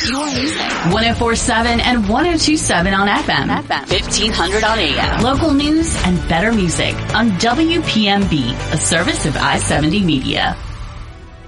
104.7 and 102.7 on FM. 1500 on AM. Local news and better music on WPMB, a service of I-70 Media.